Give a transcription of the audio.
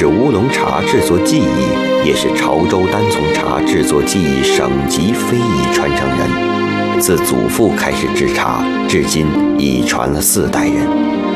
是乌龙茶制作技艺，也是潮州单丛茶制作技艺省级非遗传承人。自祖父开始制茶，至今已传了4代人。